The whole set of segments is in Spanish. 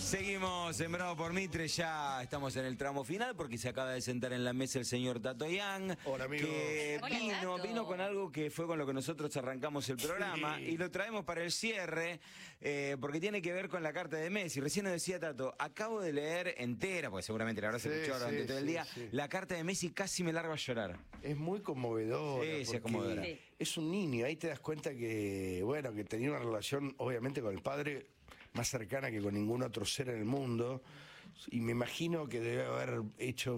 Seguimos en Bravo por Mitre, ya estamos en el tramo final porque se acaba de sentar en la mesa el señor Tato Young. Hola, amigos. Que Hola, vino con algo que fue con lo que nosotros arrancamos el programa, y lo traemos para el cierre porque tiene que ver con la carta de Messi. Recién nos decía Tato, acabo de leer entera, porque seguramente la habrás escuchado durante todo el día, la carta de Messi, casi me largo a llorar. Es muy conmovedora. Sí, es conmovedora. Es un niño, ahí te das cuenta que, bueno, que tenía una relación, obviamente, con el padre más cercana que con ningún otro ser en el mundo, y me imagino que debe haber hecho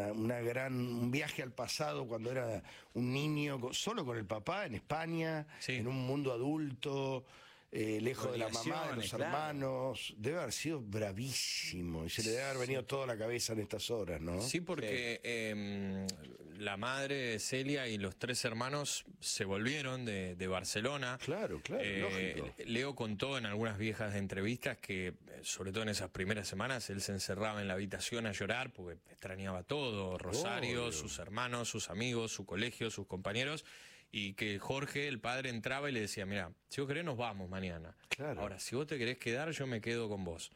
un viaje al pasado cuando era un niño, solo con el papá en España, en un mundo adulto, lejos de la mamá, de los hermanos. Debe haber sido bravísimo, y se le debe haber venido toda la cabeza en estas horas, ¿no? Sí, porque la madre Celia y los tres hermanos se volvieron de Barcelona. Claro, lógico. Leo contó en algunas viejas entrevistas que, sobre todo en esas primeras semanas, él se encerraba en la habitación a llorar porque extrañaba todo: Rosario, sus hermanos, sus amigos, su colegio, sus compañeros. Y que Jorge, el padre, entraba y le decía: mira, si vos querés nos vamos mañana. Claro. Ahora, si vos te querés quedar, yo me quedo con vos.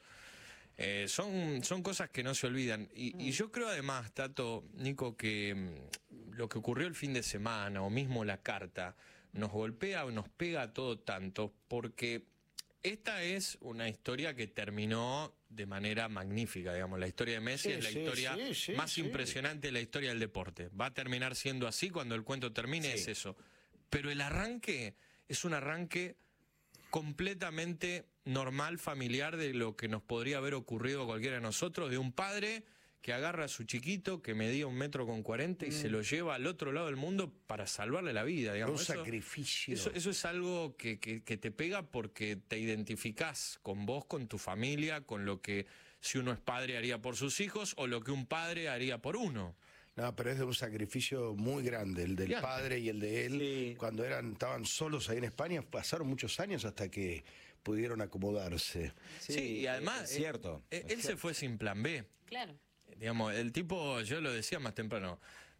Son cosas que no se olvidan. Y yo creo además, Tato, Nico, que lo que ocurrió el fin de semana, o mismo la carta, nos golpea o nos pega todo tanto, porque esta es una historia que terminó de manera magnífica, digamos. La historia de Messi es la historia más impresionante de la historia del deporte. Va a terminar siendo así cuando el cuento termine, es eso. Pero el arranque es un arranque completamente normal, familiar, de lo que nos podría haber ocurrido a cualquiera de nosotros, de un padre que agarra a su chiquito que medía 1,40 m y se lo lleva al otro lado del mundo para salvarle la vida, digamos. Un sacrificio. Eso es algo que te pega porque te identificás con vos, con tu familia, con lo que, si uno es padre, haría por sus hijos, o lo que un padre haría por uno. No, pero es de un sacrificio muy grande, el del padre y el de él. Sí. Cuando estaban solos ahí en España, pasaron muchos años hasta que pudieron acomodarse. Sí, y además, es cierto. Él se fue sin plan B. Claro. Digamos, el tipo, yo lo decía más temprano,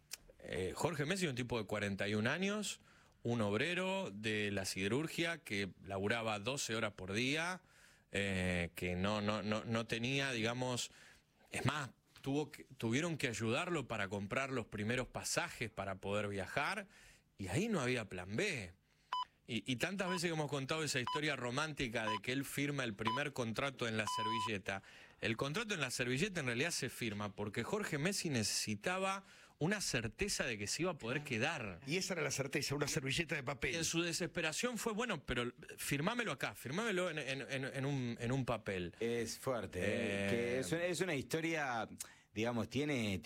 Jorge Messi es un tipo de 41 años, un obrero de la siderurgia que laburaba 12 horas por día, que no tenía, digamos, es más, tuvieron que ayudarlo para comprar los primeros pasajes para poder viajar, y ahí no había plan B. Y tantas veces que hemos contado esa historia romántica de que él firma el primer contrato en la servilleta. El contrato en la servilleta en realidad se firma porque Jorge Messi necesitaba una certeza de que se iba a poder quedar. Y esa era la certeza, una servilleta de papel. Y en su desesperación fue: bueno, pero firmámelo acá, firmámelo en un papel. Es fuerte, que es una historia, digamos, tiene,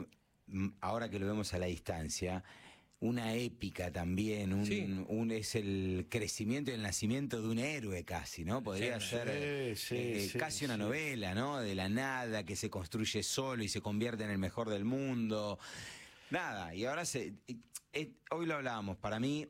ahora que lo vemos a la distancia, una épica también, es el crecimiento y el nacimiento de un héroe casi, ¿no? Podría ser casi una novela, ¿no? De la nada, que se construye solo y se convierte en el mejor del mundo. Nada, y ahora hoy lo hablábamos, para mí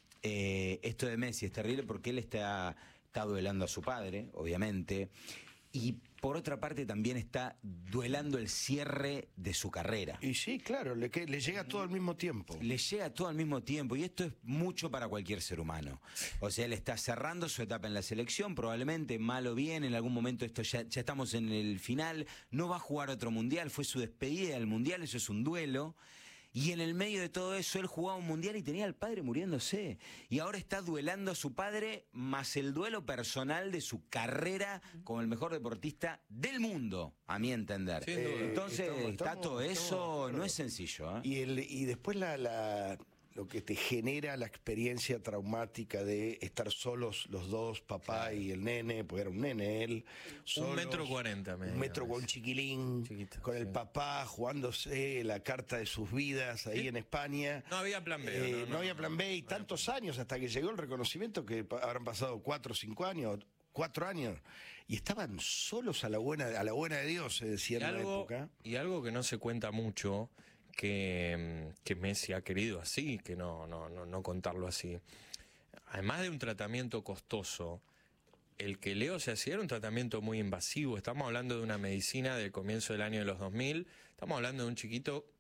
esto de Messi es terrible porque él está duelando a su padre, obviamente, y por otra parte también está duelando el cierre de su carrera. Y sí, claro, le llega todo al mismo tiempo. Le llega todo al mismo tiempo, y esto es mucho para cualquier ser humano. O sea, él está cerrando su etapa en la selección, probablemente, mal o bien, en algún momento ya estamos en el final, no va a jugar otro mundial, fue su despedida del mundial, eso es un duelo. Y en el medio de todo eso, él jugaba un mundial y tenía al padre muriéndose. Y ahora está duelando a su padre, más el duelo personal de su carrera como el mejor deportista del mundo, a mi entender. Entonces, Tato, eso no es sencillo, ¿eh? Y después lo que te genera la experiencia traumática de estar solos los dos, papá y el nene, porque era un nene él. Solos, 1,40 m. 1 metro con chiquilín, chiquito, con el papá jugándose la carta de sus vidas ahí en España. No había plan B. No había plan B, y tantos años hasta que llegó el reconocimiento, que habrán pasado 4 o 5 años. 4 años, y estaban solos a la buena de Dios, se decía en la época. Y algo que no se cuenta mucho, que Messi ha querido así, que no contarlo así. Además de un tratamiento costoso, el que Leo se hacía era un tratamiento muy invasivo. Estamos hablando de una medicina del comienzo del año de los 2000, estamos hablando de un chiquito